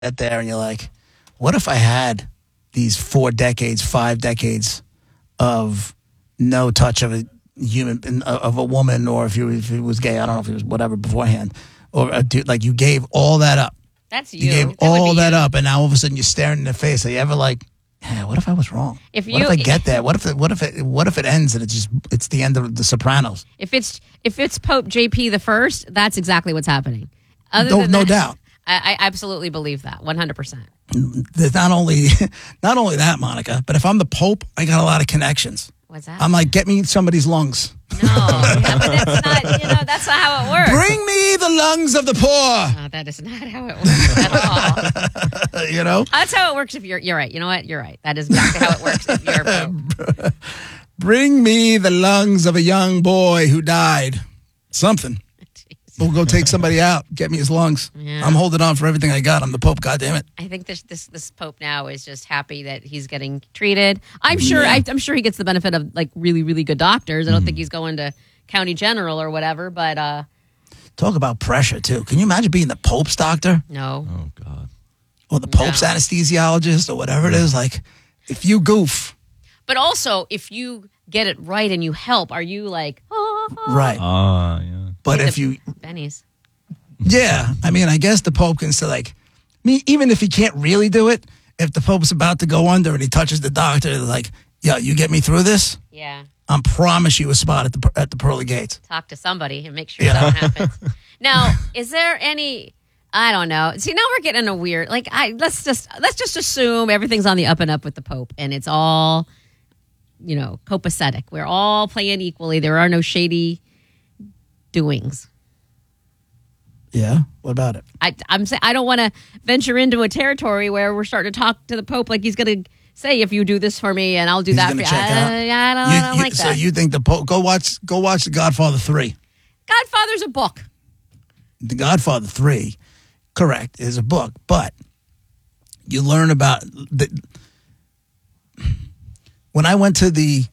there and you're like, what if I had these 4 decades, 5 decades of no touch of a human, of a woman, or if he was gay, I don't know if he was whatever beforehand, or a dude, like you gave all that up. That's you. You gave all that up, and now all of a sudden you're staring in the face. Are you ever like, hey, what if I was wrong? What if I get there? What if it ends and it's the end of The Sopranos? If it's Pope JP the First, that's exactly what's happening. No doubt. I absolutely believe that 100%. There's not only that, Monica, but if I'm the Pope, I got a lot of connections. What's that? I'm like, get me somebody's lungs. No, yeah, but it's not. That's not how it works. Bring me the lungs of the poor. No, that is not how it works at all. You know, that's how it works. If you're right. You know what? You're right. That is exactly how it works. If you're Pope. Bring me the lungs of a young boy who died. Something. We'll go take somebody out. Get me his lungs. Yeah. I'm holding on for everything I got. I'm the Pope. God damn it. I think this Pope now is just happy that he's getting treated. I'm sure. Yeah. I'm sure he gets the benefit of like really, really good doctors. I don't think he's going to County General or whatever. But talk about pressure too. Can you imagine being the Pope's doctor? No. Oh God. Or the Pope's anesthesiologist or whatever it is. Like, if you goof. But also, if you get it right and you help, are you like, right? Yeah. But like if you bennies, yeah, I mean, I guess the Pope can say like, even if he can't really do it, if the Pope's about to go under and he touches the doctor, like, yeah, you get me through this. Yeah, I promise you a spot at the pearly gates. Talk to somebody and make sure that happens. Now, is there any? I don't know. See, now we're getting a weird. Like, let's just assume everything's on the up and up with the Pope, and it's all, copacetic. We're all playing equally. There are no shady doings. Yeah, what about it? I'm saying I don't want to venture into a territory where we're starting to talk to the Pope like he's going to say, if you do this for me and I'll do that for you. I don't like that. So you think the Pope? Go watch The Godfather 3. Godfather's a book. The Godfather 3, correct, is a book, but you learn about when I went to the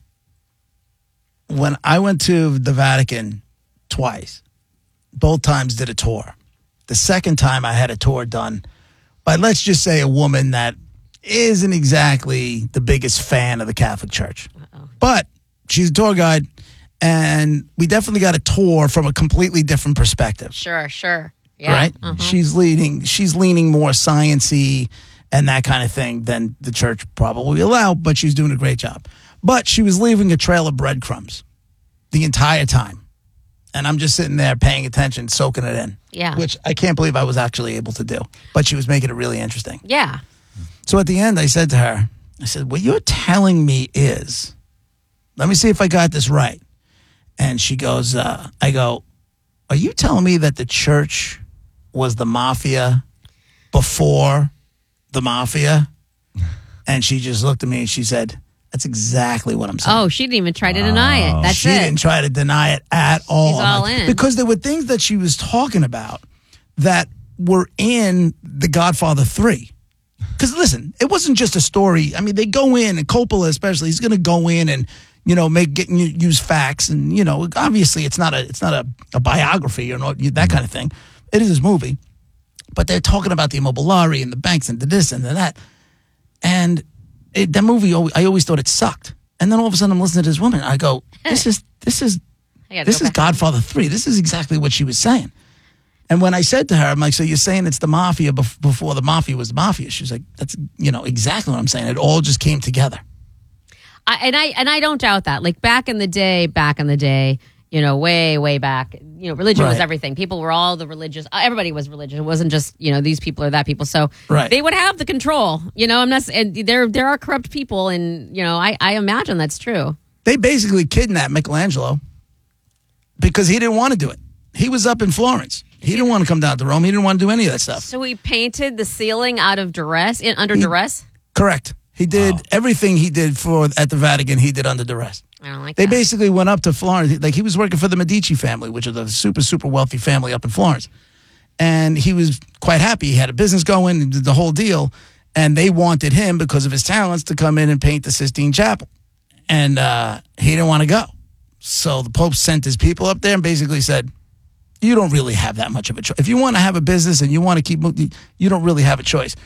Vatican twice. Both times did a tour. The second time I had a tour done by, let's just say, a woman that isn't exactly the biggest fan of the Catholic Church. Uh-oh. But she's a tour guide, and we definitely got a tour from a completely different perspective. Sure. Yeah. Right? Uh-huh. She's leaning more science-y and that kind of thing than the church probably allow, but she's doing a great job. But she was leaving a trail of breadcrumbs the entire time. And I'm just sitting there paying attention, soaking it in. Yeah. Which I can't believe I was actually able to do. But she was making it really interesting. Yeah. So at the end, I said to her, what you're telling me is, let me see if I got this right. And she goes, I go, are you telling me that the church was the mafia before the mafia? And she just looked at me and she said, that's exactly what I'm saying. Oh, she didn't even try to deny it. That's she didn't try to deny it at all. She's all in. Because there were things that she was talking about that were in The Godfather 3. Because listen, it wasn't just a story. I mean, they go in, and Coppola especially, he's going to go in and use facts, and obviously it's not a biography or that kind of thing. It is his movie, but they're talking about the Immobiliare and the banks and the this and the that, and. That movie, I always thought it sucked. And then all of a sudden I'm listening to this woman. I go, this is Godfather 3. This is exactly what she was saying. And when I said to her, I'm like, so you're saying it's the mafia before the mafia was the mafia? She's like, that's, exactly what I'm saying. It all just came together. I don't doubt that. Like back in the day, way back, religion was everything. People were all the religious. Everybody was religious. It wasn't just, these people or that people. So they would have the control, I'm not, and there are corrupt people, and, I imagine that's true. They basically kidnapped Michelangelo because he didn't want to do it. He was up in Florence. He didn't want to come down to Rome. He didn't want to do any of that stuff. So he painted the ceiling out of duress, under duress? Correct. He did everything he did at the Vatican, he did under duress. I don't like that. They that. basically went up to Florence. Like, he was working for the Medici family, which is a super, super wealthy family up in Florence. And he was quite happy. He had a business going, the whole deal. And they wanted him, because of his talents, to come in and paint the Sistine Chapel. And he didn't want to go. So the Pope sent his people up there and basically said, you don't really have that much of a choice. If you want to have a business and you want to keep moving, you don't really have a choice.